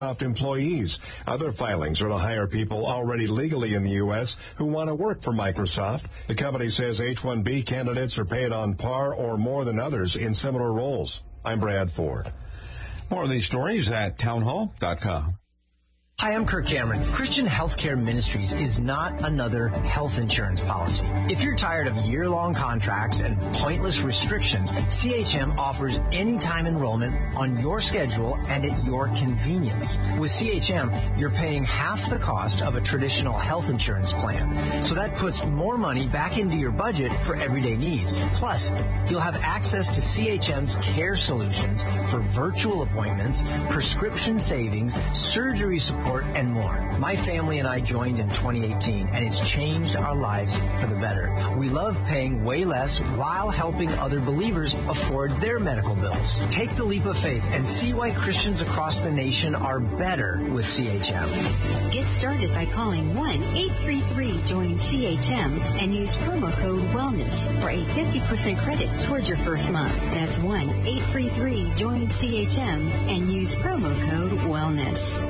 employees. Other filings are to hire people already legally in the U.S. who want to work for Microsoft. The company says H-1B candidates are paid on par or more than others in similar roles. I'm Brad Ford. More of these stories at townhall.com. Hi, I'm Kirk Cameron. Christian Healthcare Ministries is not another health insurance policy. If you're tired of year-long contracts and pointless restrictions, CHM offers anytime enrollment on your schedule and at your convenience. With CHM, you're paying half the cost of a traditional health insurance plan. So that puts more money back into your budget for everyday needs. Plus, you'll have access to CHM's care solutions for virtual appointments, prescription savings, surgery support, and more. My family and I joined in 2018, and it's changed our lives for the better. We love paying way less while helping other believers afford their medical bills. Take the leap of faith and see why Christians across the nation are better with CHM. Get started by calling 1-833-JOIN-CHM and use promo code WELLNESS for a 50% credit towards your first month. That's 1-833-JOIN-CHM and use promo code WELLNESS.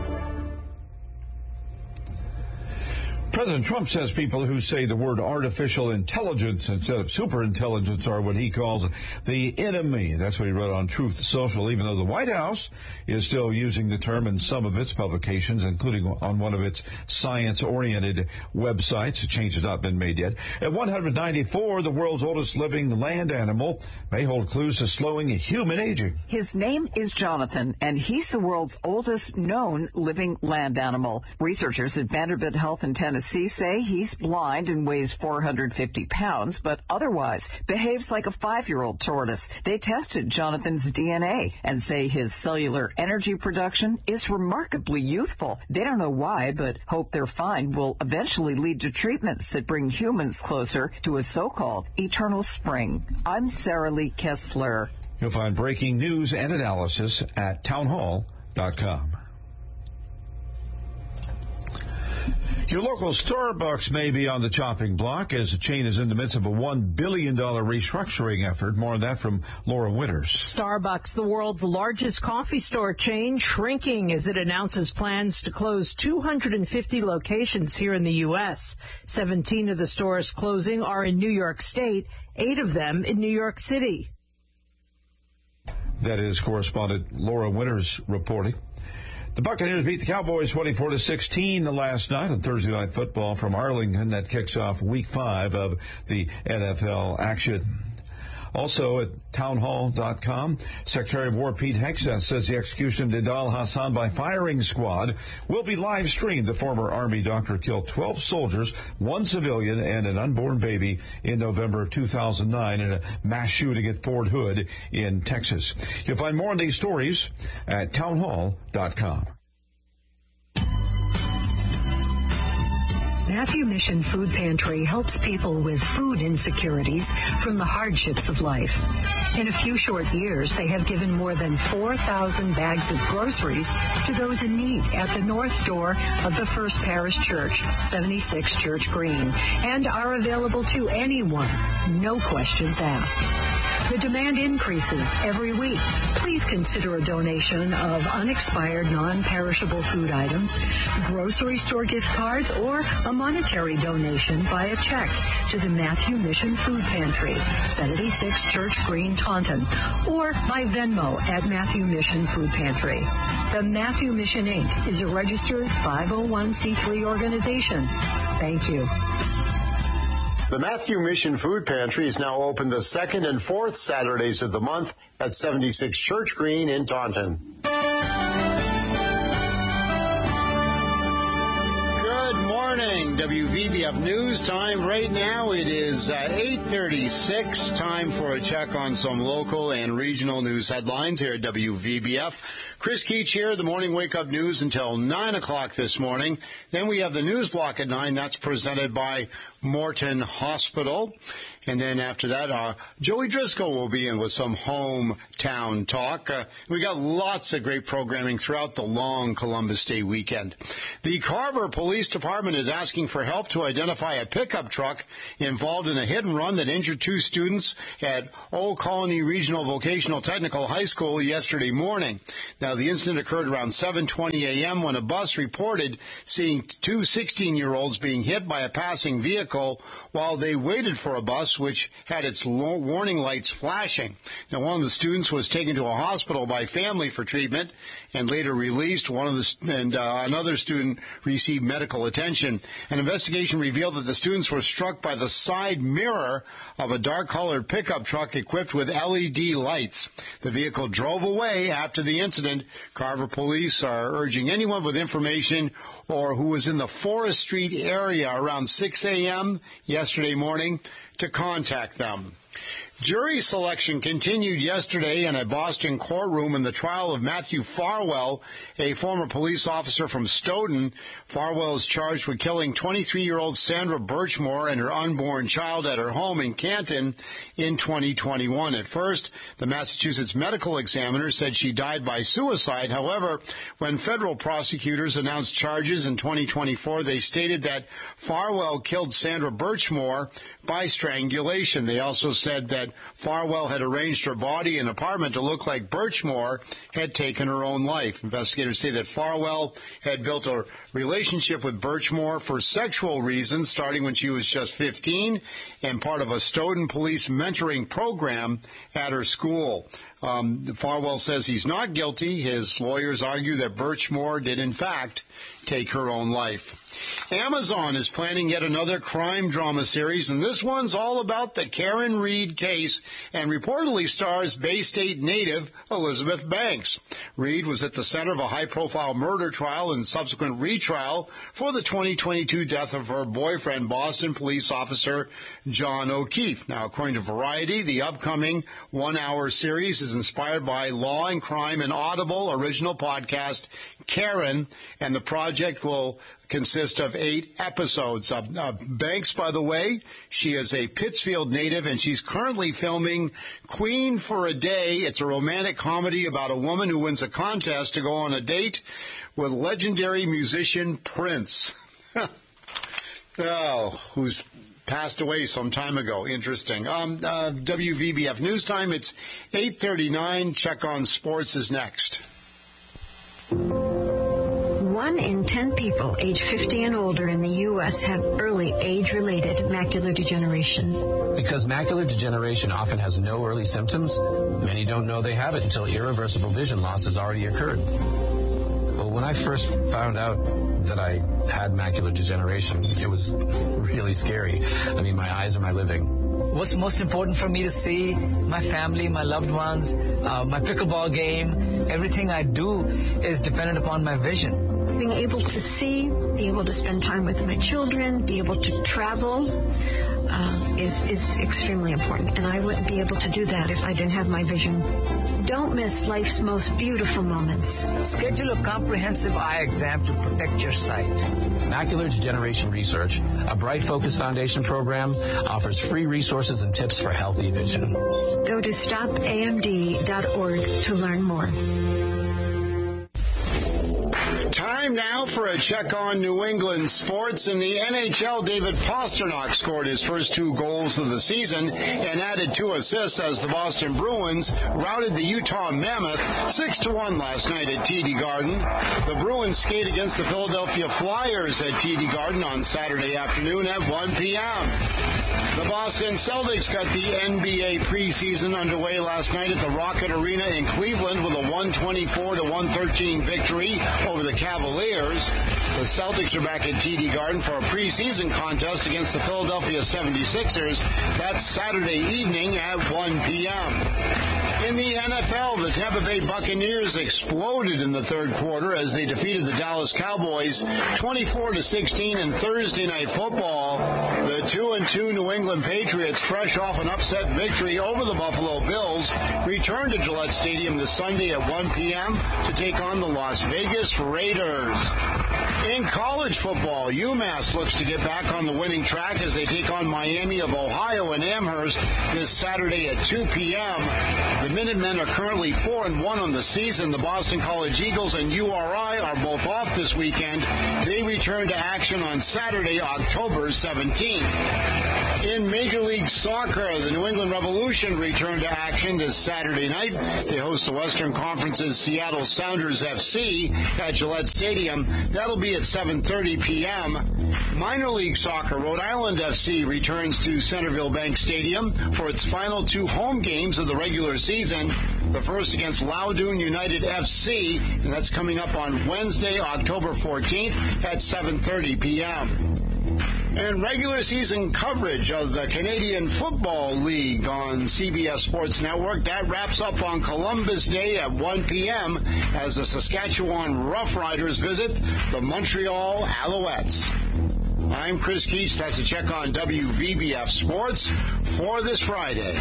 President Trump says people who say the word artificial intelligence instead of superintelligence are what he calls the enemy. That's what he wrote on Truth Social, even though the White House is still using the term in some of its publications, including on one of its science-oriented websites. A change has not been made yet. At 194, the world's oldest living land animal may hold clues to slowing human aging. His name is Jonathan, and he's the world's oldest known living land animal. Researchers at Vanderbilt Health in Tennessee say he's blind and weighs 450 pounds, but otherwise behaves like a 5-year-old tortoise. They tested Jonathan's DNA and say his cellular energy production is remarkably youthful. They don't know why, but hope their find will eventually lead to treatments that bring humans closer to a so-called eternal spring. I'm Sarah Lee Kessler. You'll find breaking news and analysis at townhall.com. Your local Starbucks may be on the chopping block as the chain is in the midst of a $1 billion restructuring effort. More on that from Laura Winters. Starbucks, the world's largest coffee store chain, shrinking as it announces plans to close 250 locations here in the U.S. 17 of the stores closing are in New York State, 8 of them in New York City. That is correspondent Laura Winters reporting. The Buccaneers beat the Cowboys 24-16 last night on Thursday Night Football from Arlington. That kicks off Week 5 of the NFL action. Also at townhall.com, Secretary of War Pete Hegseth says the execution of Nidal Hassan by firing squad will be live streamed. The former Army doctor killed 12 soldiers, 1 civilian, and an unborn baby in November of 2009 in a mass shooting at Fort Hood in Texas. You'll find more on these stories at townhall.com. Matthew Mission Food Pantry helps people with food insecurities from the hardships of life. In a few short years, they have given more than 4,000 bags of groceries to those in need at the north door of the First Parish Church, 76 Church Green, and are available to anyone, no questions asked. The demand increases every week. Please consider a donation of unexpired, non-perishable food items, grocery store gift cards, or a monetary donation via check to the Matthew Mission Food Pantry, 76 Church Green, Taunton, or by Venmo at Matthew Mission Food Pantry. The Matthew Mission, Inc. is a registered 501c3 organization. Thank you. The Matthew Mission Food Pantry is now open the 2nd and 4th Saturdays of the month at 76 Church Green in Taunton. Good morning, WVBF News Time. Right now it is 8:36. Time for a check on some local and regional news headlines here at WVBF. Chris Keach here, the Morning Wake Up News until 9 o'clock this morning. Then we have the news block at 9. That's presented by Morton Hospital. And then after that, Joey Driscoll will be in with some hometown talk. We got lots of great programming throughout the long Columbus Day weekend. The Carver Police Department is asking for help to identify a pickup truck involved in a hit and run that injured 2 students at Old Colony Regional Vocational Technical High School yesterday morning. Now, the incident occurred around 7:20 a.m. when a bus reported seeing 2 16-year-olds being hit by a passing vehicle while they waited for a bus which had its warning lights flashing. Now, one of the students was taken to a hospital by family for treatment and later released. Another student received medical attention. An investigation revealed that the students were struck by the side mirror of a dark-colored pickup truck equipped with LED lights. The vehicle drove away after the incident. Carver police are urging anyone with information or who was in the Forest Street area around 6 a.m. yesterday morning to contact them. Jury selection continued yesterday in a Boston courtroom in the trial of Matthew Farwell, a former police officer from Stoughton. Farwell is charged with killing 23-year-old Sandra Birchmore and her unborn child at her home in Canton in 2021. At first, the Massachusetts medical examiner said she died by suicide. However, when federal prosecutors announced charges in 2024, they stated that Farwell killed Sandra Birchmore by strangulation. They also said that Farwell had arranged her body and apartment to look like Birchmore had taken her own life. Investigators say that Farwell had built a relationship with Birchmore for sexual reasons starting when she was just 15 and part of a Stoughton police mentoring program at her school. Farwell says he's not guilty. His lawyers argue that Birchmore did, in fact, take her own life. Amazon is planning yet another crime drama series, and this one's all about the Karen Reed case and reportedly stars Bay State native Elizabeth Banks. Reed was at the center of a high-profile murder trial and subsequent retrial for the 2022 death of her boyfriend, Boston police officer John O'Keefe. Now, according to Variety, the upcoming one-hour series is inspired by Law and Crime and Audible original podcast Karen, and the project will consist of 8 episodes. Banks, by the way, she is a Pittsfield native, and she's currently filming Queen for a Day. It's a romantic comedy about a woman who wins a contest to go on a date with legendary musician Prince, who's passed away some time ago. Interesting. WVBF News Time, it's 8:39. Check on Sports is next. 1 in 10 people age 50 and older in the U.S. have early age-related macular degeneration. Because macular degeneration often has no early symptoms, many don't know they have it until irreversible vision loss has already occurred. Well, when I first found out that I had macular degeneration, it was really scary. I mean, my eyes are my living. What's most important for me to see? My family, my loved ones, my pickleball game. Everything I do is dependent upon my vision. Being able to see, be able to spend time with my children, be able to travel is extremely important. And I wouldn't be able to do that if I didn't have my vision. Don't miss life's most beautiful moments. Schedule a comprehensive eye exam to protect your sight. Macular Degeneration Research, a Bright Focus Foundation program, offers free resources and tips for healthy vision. Go to stopamd.org to learn more. Time now for a check on New England sports. In the NHL, David Pastrnak scored his first 2 goals of the season and added 2 assists as the Boston Bruins routed the Utah Mammoth 6-1 last night at TD Garden. The Bruins skate against the Philadelphia Flyers at TD Garden on Saturday afternoon at 1 p.m. The Boston Celtics got the NBA preseason underway last night at the Rocket Arena in Cleveland with a 124-113 victory over the Cavaliers. The Celtics are back at TD Garden for a preseason contest against the Philadelphia 76ers. That's Saturday evening at 1 p.m. In In the NFL, the Tampa Bay Buccaneers exploded in the third quarter as they defeated the Dallas Cowboys 24-16 in Thursday Night Football. The 2-2 New England Patriots, fresh off an upset victory over the Buffalo Bills, returned to Gillette Stadium this Sunday at 1 p.m. to take on the Las Vegas Raiders. In college football, UMass looks to get back on the winning track as they take on Miami of Ohio in Amherst this Saturday at 2 p.m. The Minutemen are currently 4-1 on the season. The Boston College Eagles and URI are both off this weekend. They return to action on Saturday, October 17th. In Major League Soccer, the New England Revolution return to action this Saturday night. They host the Western Conference's Seattle Sounders FC at Gillette Stadium. That'll be at 7:30 p.m. Minor League Soccer, Rhode Island FC returns to Centerville Bank Stadium for its final two home games of the regular season. The first against Loudoun United FC, and that's coming up on Wednesday, October 14th at 7:30 p.m. And regular season coverage of the Canadian Football League on CBS Sports Network. That wraps up on Columbus Day at 1 p.m. as the Saskatchewan Roughriders visit the Montreal Alouettes. I'm Chris Keats. That's a check on WVBF Sports for this Friday.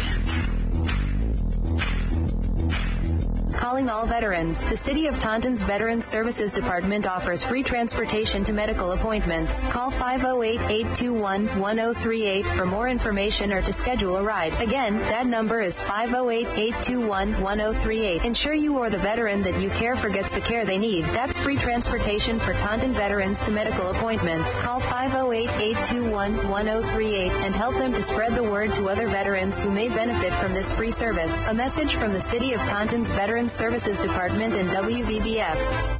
Calling all veterans. The City of Taunton's Veterans Services Department offers free transportation to medical appointments. Call 508-821-1038 for more information or to schedule a ride. Again, that number is 508-821-1038. Ensure you or the veteran that you care for gets the care they need. That's free transportation for Taunton veterans to medical appointments. Call 508-821-1038 and help them to spread the word to other veterans who may benefit from this free service. A message from the City of Taunton's Veterans Services Department and WVBF.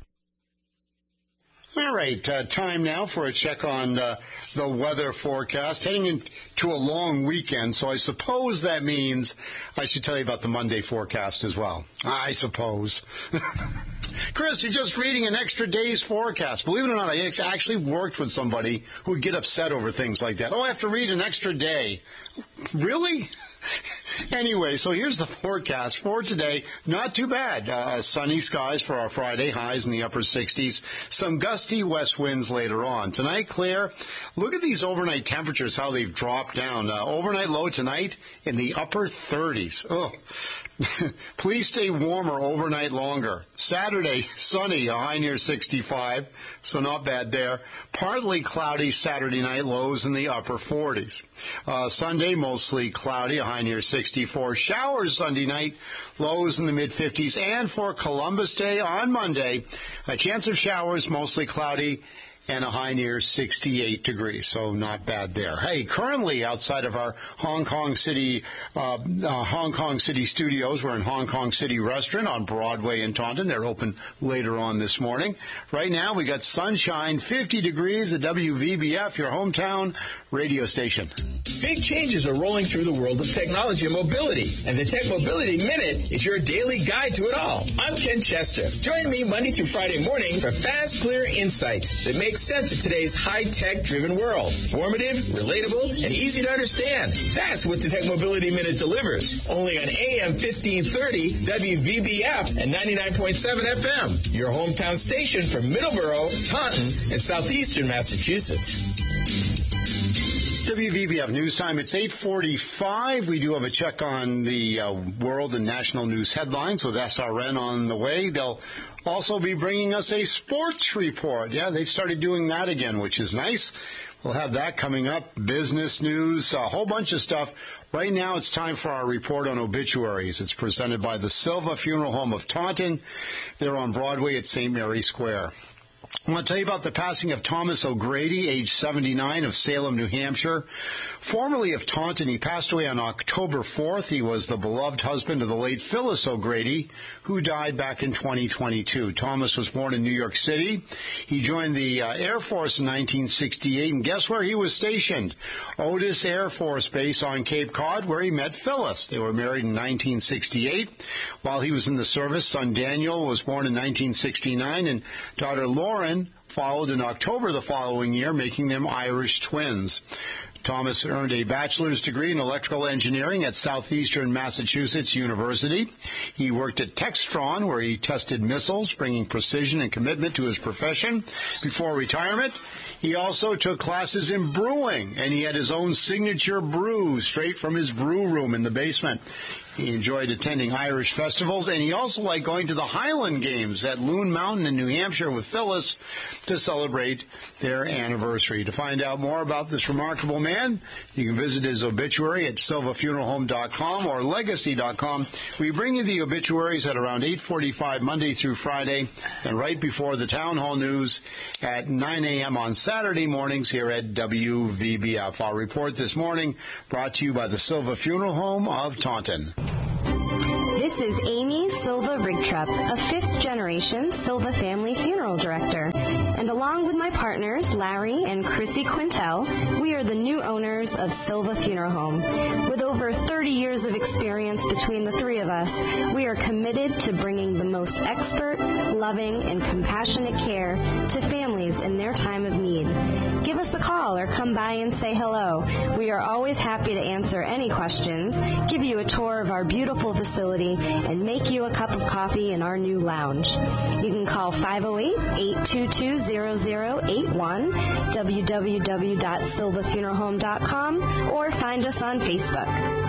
All right, time now for a check on the weather forecast. Heading into a long weekend, so I suppose that means I should tell you about the Monday forecast as well. I suppose. Chris, you're just reading an extra day's forecast. Believe it or not, I actually worked with somebody who would get upset over things like that. Oh, I have to read an extra day. Really? Anyway, so here's the forecast for today. Not too bad. Sunny skies for our Friday, highs in the upper 60s. Some gusty west winds later on. Tonight, clear. Look at these overnight temperatures, how they've dropped down. Overnight low tonight in the upper 30s. Oh. Please stay warmer overnight longer. Saturday, sunny, a high near 65, so not bad there. Partly cloudy Saturday night, lows in the upper 40s. Sunday, mostly cloudy, a high near 64. Showers Sunday night, lows in the mid-50s. And for Columbus Day on Monday, a chance of showers, mostly cloudy, and a high near 68 degrees, so not bad there. Hey, currently outside of our Hong Kong City studios, we're in Hong Kong City Restaurant on Broadway in Taunton. They're open later on this morning. Right now, we got sunshine, 50 degrees at WVBF, your hometown radio station. Big changes are rolling through the world of technology and mobility, and the Tech Mobility Minute is your daily guide to it all. I'm Ken Chester. Join me Monday through Friday morning for fast, clear insights that make sense of today's high-tech driven world. Informative, relatable, and easy to understand. That's what the Tech Mobility Minute delivers. Only on AM 1530, WVBF, and 99.7 FM. Your hometown station for Middleborough, Taunton, and southeastern Massachusetts. WVBF News Time. It's 8:45. We do have a check on the world and national news headlines with SRN on the way. They'll also be bringing us a sports report. Yeah, they've started doing that again, which is nice. We'll have that coming up. Business news, a whole bunch of stuff. Right now, it's time for our report on obituaries. It's presented by the Silva Funeral Home of Taunton. They're on Broadway at St. Mary Square. I want to tell you about the passing of Thomas O'Grady, age 79, of Salem, New Hampshire. Formerly of Taunton, he passed away on October 4th. He was the beloved husband of the late Phyllis O'Grady, who died back in 2022. Thomas was born in New York City. He joined the Air Force in 1968, and guess where he was stationed? Otis Air Force Base on Cape Cod, where he met Phyllis. They were married in 1968. While he was in the service, son Daniel was born in 1969, and daughter Lauren followed in October the following year, making them Irish twins. Thomas earned a bachelor's degree in electrical engineering at Southeastern Massachusetts University. He worked at Textron, where he tested missiles, bringing precision and commitment to his profession. Before retirement, he also took classes in brewing, and he had his own signature brew straight from his brew room in the basement. He enjoyed attending Irish festivals, and he also liked going to the Highland Games at Loon Mountain in New Hampshire with Phyllis to celebrate their anniversary. To find out more about this remarkable man, you can visit his obituary at silvafuneralhome.com or legacy.com. We bring you the obituaries at around 8:45 Monday through Friday, and right before the Town Hall News at 9 a.m. on Saturday mornings here at WVBF. Our report this morning brought to you by the Silva Funeral Home of Taunton. This is Amy Silva Rigtrup, a fifth-generation Silva family funeral director. And along with my partners, Larry and Chrissy Quintel, we are the new owners of Silva Funeral Home. With over 30 years of experience between the three of us, we are committed to bringing the most expert, loving, and compassionate care to families in their time of need. Give us a call or come by and say hello. We are always happy to answer any questions, give you a tour of our beautiful facility, and make you a cup of coffee in our new lounge. You can call 508-822-0081, www.silvafuneralhome.com, or find us on Facebook.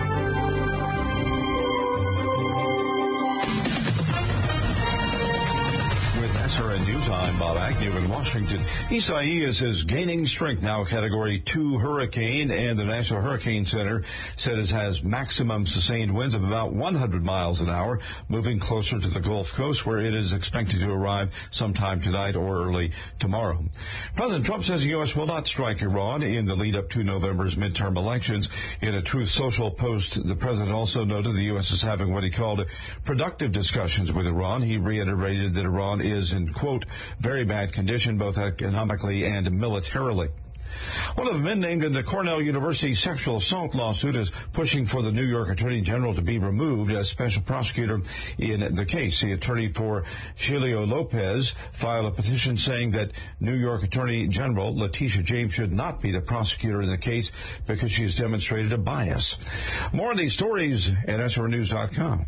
SRN News, I'm Bob Agnew in Washington. Isaias is gaining strength, now a Category 2 hurricane, and the National Hurricane Center said it has maximum sustained winds of about 100 miles an hour, moving closer to the Gulf Coast, where it is expected to arrive sometime tonight or early tomorrow. President Trump says the U.S. will not strike Iran in the lead-up to November's midterm elections. In a Truth Social post, the president also noted the U.S. is having what he called productive discussions with Iran. He reiterated that Iran is in, quote, very bad condition, both economically and militarily. One of the men named in the Cornell University sexual assault lawsuit is pushing for the New York Attorney General to be removed as special prosecutor in the case. The attorney for Shilio Lopez filed a petition saying that New York Attorney General Letitia James should not be the prosecutor in the case because she has demonstrated a bias. More on these stories at SRNews.com.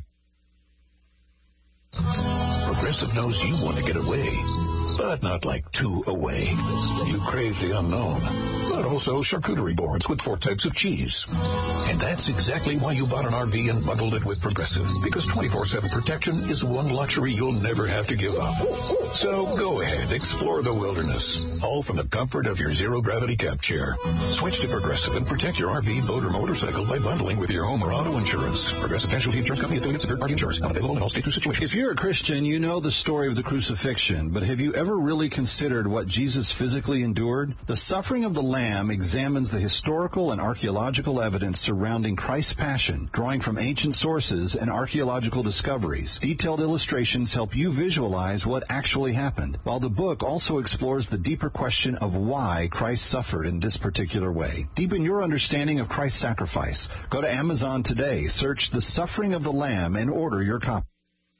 Progressive knows you want to get away, but not like too away. You crave the unknown, but also charcuterie boards with 4 types of cheese. And that's exactly why you bought an RV and bundled it with Progressive, because 24/7 protection is one luxury you'll never have to give up. So go ahead, explore the wilderness, all from the comfort of your zero-gravity camp chair. Switch to Progressive and protect your RV, boat, or motorcycle by bundling with your home or auto insurance. Progressive Casualty Insurance Company, affiliates of third-party insurance, not available in all states or situations. If you're a Christian, you know the story of the crucifixion, but have you ever really considered what Jesus physically endured? The suffering of the Lamb examines the historical and archaeological evidence surrounding Christ's passion, drawing from ancient sources and archaeological discoveries. Detailed illustrations help you visualize what actually happened, while the book also explores the deeper question of why Christ suffered in this particular way. Deepen your understanding of Christ's sacrifice. Go to Amazon today, search The Suffering of the Lamb, and order your copy.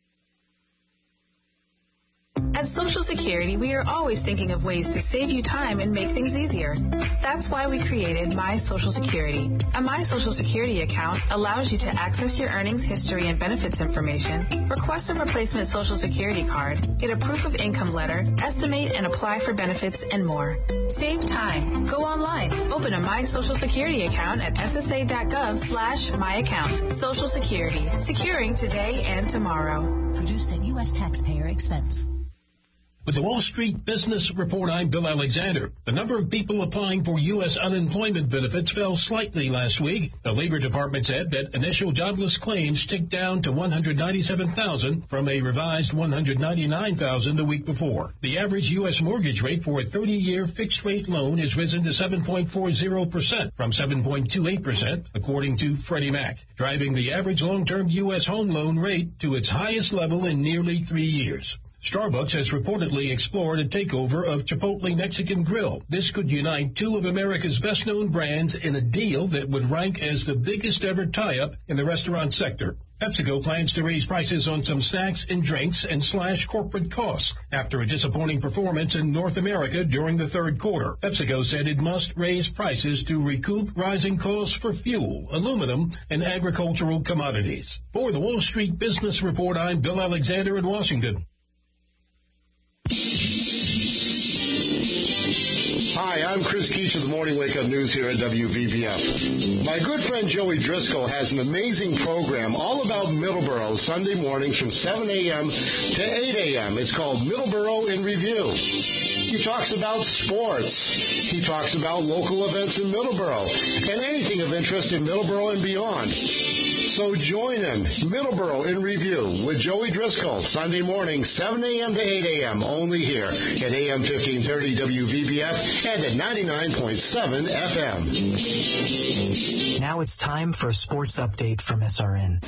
At Social Security, we are always thinking of ways to save you time and make things easier. That's why we created My Social Security. A My Social Security account allows you to access your earnings history and benefits information, request a replacement Social Security card, get a proof of income letter, estimate and apply for benefits, and more. Save time. Go online. Open a My Social Security account at ssa.gov/myaccount. Social Security. Securing today and tomorrow. Produced at U.S. taxpayer expense. With the Wall Street Business Report, I'm Bill Alexander. The number of people applying for U.S. unemployment benefits fell slightly last week. The Labor Department said that initial jobless claims ticked down to 197,000 from a revised 199,000 the week before. The average U.S. mortgage rate for a 30-year fixed-rate loan has risen to 7.40% from 7.28%, according to Freddie Mac, driving the average long-term U.S. home loan rate to its highest level in nearly 3 years. Starbucks has reportedly explored a takeover of Chipotle Mexican Grill. This could unite 2 of America's best-known brands in a deal that would rank as the biggest ever tie-up in the restaurant sector. PepsiCo plans to raise prices on some snacks and drinks and slash corporate costs after a disappointing performance in North America during the third quarter. PepsiCo said it must raise prices to recoup rising costs for fuel, aluminum, and agricultural commodities. For the Wall Street Business Report, I'm Bill Alexander in Washington. Hi, I'm Chris Keach of the Morning Wake Up News here at WVBF. My good friend Joey Driscoll has an amazing program all about Middleborough Sunday mornings from 7 a.m. to 8 a.m. It's called Middleborough in Review. He talks about sports. He talks about local events in Middleborough and anything of interest in Middleborough and beyond. So join him, Middleborough in Review with Joey Driscoll, Sunday morning, 7 a.m. to 8 a.m. only here at AM 1530 WVBF and at 99.7 FM. Now it's time for a sports update from SRN.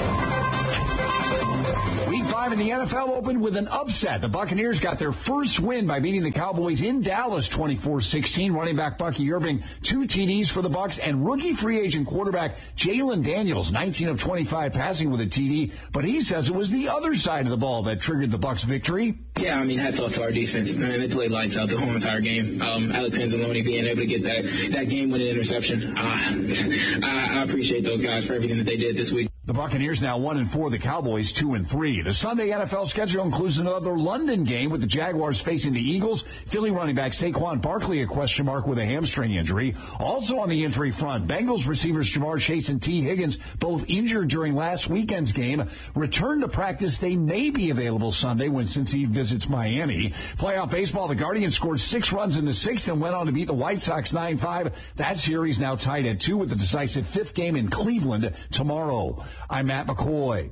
Week 5 in the NFL opened with an upset. The Buccaneers got their first win by beating the Cowboys in Dallas 24-16. Running back Bucky Irving, 2 TDs for the Bucs, and rookie free agent quarterback Jalen Daniels, 19 of 25 passing with a TD, but he says it was the other side of the ball that triggered the Bucs' victory. Yeah, I mean, hats off to our defense. Man, they played lights out the whole entire game. Alex Anzalone being able to get that game-winning interception. I appreciate those guys for everything that they did this week. The Buccaneers now 1-4, the Cowboys 2-3. The Sunday NFL schedule includes another London game with the Jaguars facing the Eagles. Philly running back Saquon Barkley a question mark with a hamstring injury. Also on the injury front, Bengals receivers Jamar Chase and T. Higgins, both injured during last weekend's game, return to practice. They may be available Sunday when Cincy visits Miami. Playoff baseball, the Guardians scored 6 runs in the 6th and went on to beat the White Sox 9-5. That series now tied at 2 with the decisive 5th game in Cleveland tomorrow. I'm Matt McCoy.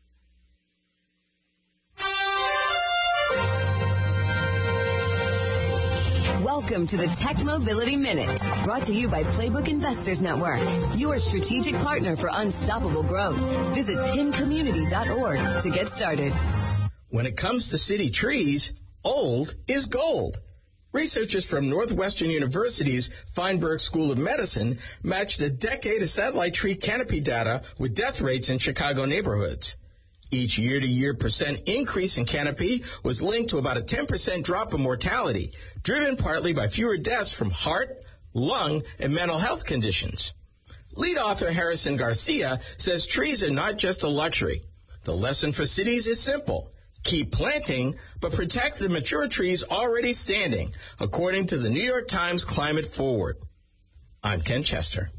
Welcome to the Tech Mobility Minute, brought to you by Playbook Investors Network, your strategic partner for unstoppable growth. Visit pincommunity.org to get started. When it comes to city trees, old is gold. Researchers from Northwestern University's Feinberg School of Medicine matched a decade of satellite tree canopy data with death rates in Chicago neighborhoods. Each year-to-year percent increase in canopy was linked to about a 10% drop in mortality, driven partly by fewer deaths from heart, lung, and mental health conditions. Lead author Harrison Garcia says trees are not just a luxury. The lesson for cities is simple. Keep planting, but protect the mature trees already standing, according to the New York Times Climate Forward. I'm Ken Chester.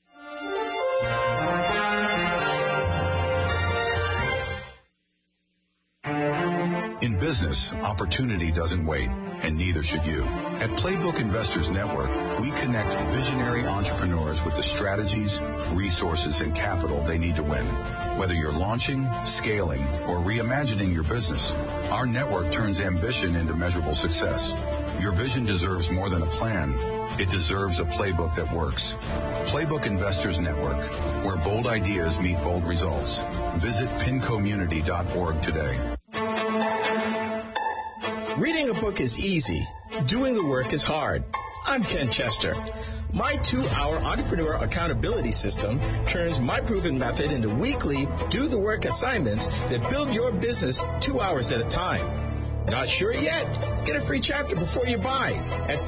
In business, opportunity doesn't wait, and neither should you. At Playbook Investors Network, we connect visionary entrepreneurs with the strategies, resources, and capital they need to win. Whether you're launching, scaling, or reimagining your business, our network turns ambition into measurable success. Your vision deserves more than a plan. It deserves a playbook that works. Playbook Investors Network, where bold ideas meet bold results. Visit pincommunity.org today. Reading a book is easy. Doing the work is hard. I'm Ken Chester. My 2-hour entrepreneur accountability system turns my proven method into weekly do-the-work assignments that build your business 2 hours at a time. Not sure yet? Get a free chapter before you buy at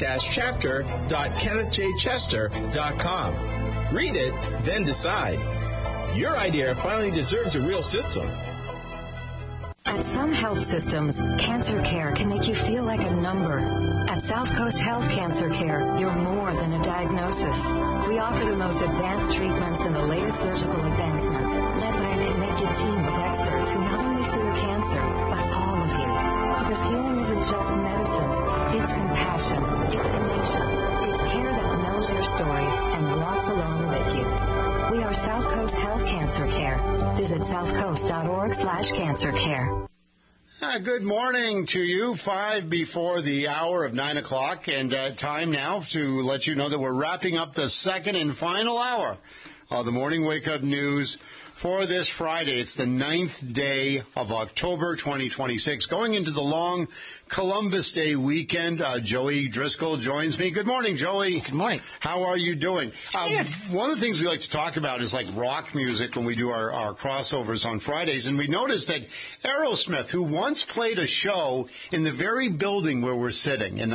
free-chapter.kennethjchester.com. Read it, then decide. Your idea finally deserves a real system. At some health systems, cancer care can make you feel like a number. At South Coast Health Cancer Care, you're more than a diagnosis. We offer the most advanced treatments and the latest surgical advancements, led by a connected team of experts who not only see your cancer, but all of you. Because healing isn't just medicine. It's compassion. It's connection. It's care that knows your story and walks along with you. We are South Coast Health Cancer Care. Visit southcoast.org/cancercare. Good morning to you. 5 before the hour of 9 o'clock, and time now to let you know that we're wrapping up the second and final hour of the Morning Wake Up News for this Friday. It's the 9th day of October 2026, going into the long Columbus Day weekend. Joey Driscoll joins me. Good morning, Joey. Good morning. How are you doing? One of the things we like to talk about is like rock music when we do our crossovers on Fridays. And we noticed that Aerosmith, who once played a show in the very building where we're sitting in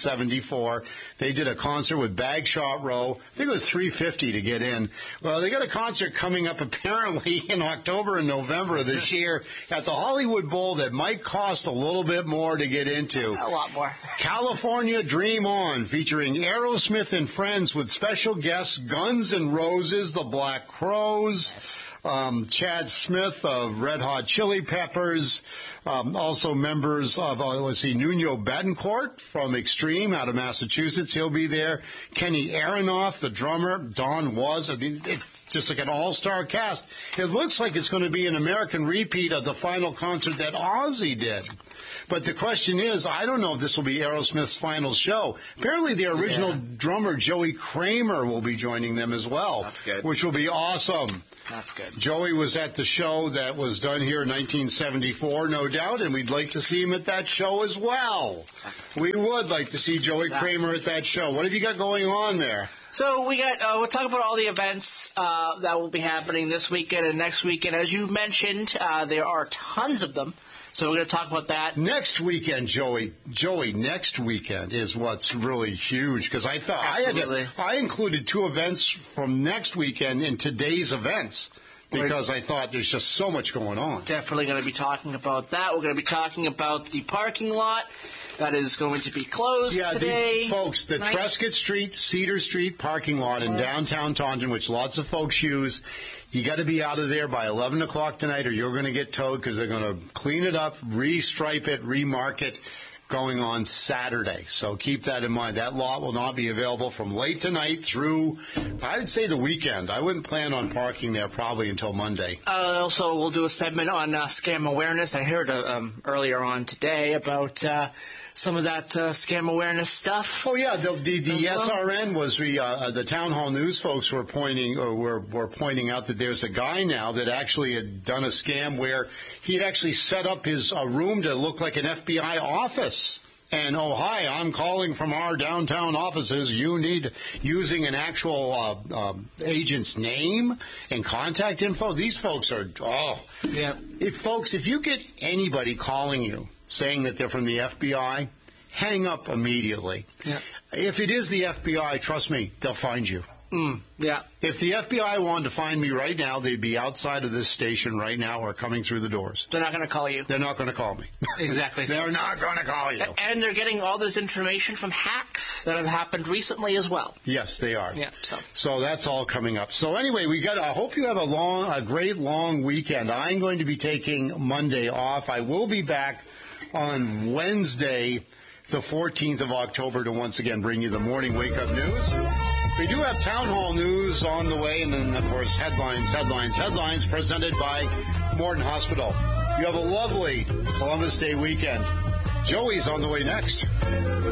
1974, they did a concert with Bagshot Row. I think it was $350 to get in. Well, they got a concert coming up apparently in October and November of this year at the Hollywood Bowl that might cost a little bit more to get into. A lot more. California Dream On, featuring Aerosmith and Friends with special guests Guns N' Roses, the Black Crowes, Chad Smith of Red Hot Chili Peppers, also members of, Nuno Betancourt from Extreme out of Massachusetts. He'll be there. Kenny Aronoff, the drummer. Don Was. I mean, it's just like an all-star cast. It looks like it's going to be an American repeat of the final concert that Ozzy did. But the question is, I don't know if this will be Aerosmith's final show. Apparently the original drummer, Joey Kramer, will be joining them as well. That's good. Which will be awesome. That's good. Joey was at the show that was done here in 1974, no doubt, and we'd like to see him at that show as well. We would like to see Joey Kramer at that show. What have you got going on there? So we'll talk about all the events that will be happening this weekend and next weekend. As you mentioned, there are tons of them. So we're going to talk about that. Next weekend, Joey, next weekend is what's really huge, because I thought I included two events from next weekend in today's events, because I thought there's just so much going on. Definitely going to be talking about that. We're going to be talking about the parking lot that is going to be closed today. Folks, the Trescott Street, Cedar Street parking lot in downtown Taunton, which lots of folks use, you got to be out of there by 11 o'clock tonight or you're going to get towed, because they're going to clean it up, restripe it, remark it, going on Saturday. So keep that in mind. That lot will not be available from late tonight through, I'd say, the weekend. I wouldn't plan on parking there probably until Monday. Also, we'll do a segment on scam awareness. I heard earlier on today about some of that scam awareness stuff. Oh yeah, the SRN was the town hall news folks were pointing out that there's a guy now that actually had done a scam where he'd actually set up his room to look like an FBI office. And, oh, hi, I'm calling from our downtown offices. You need using an actual agent's name and contact info. These folks are, if you get anybody calling you saying that they're from the FBI, hang up immediately. Yeah. If it is the FBI, trust me, they'll find you. Yeah. If the FBI wanted to find me right now, they'd be outside of this station right now or coming through the doors. They're not going to call you. They're not going to call me. Exactly. They're not going to call you. And they're getting all this information from hacks that have happened recently as well. Yes, they are. Yeah. So that's all coming up. So anyway, I hope you have a great long weekend. I'm going to be taking Monday off. I will be back on Wednesday, the 14th of October, to once again bring you the morning wake-up news. We do have town hall news on the way, and then, of course, headlines presented by Morton Hospital. You have a lovely Columbus Day weekend. Joey's on the way next.